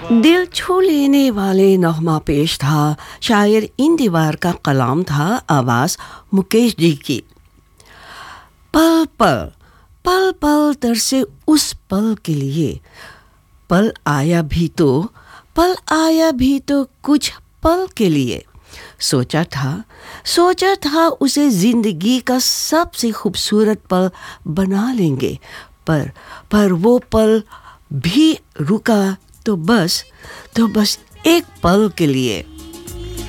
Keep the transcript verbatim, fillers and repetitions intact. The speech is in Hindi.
दिल छू लेने वाले नगमा पेश था। शायर इन दीवार का कलाम था, आवाज़ मुकेश जी की। पल पल पल पल तरसे उस पल के लिए, पल आया भी तो पल आया भी तो कुछ पल के लिए। सोचा था सोचा था उसे जिंदगी का सबसे खूबसूरत पल बना लेंगे, पर पर वो पल भी रुका तो बस तो बस एक पल के लिए।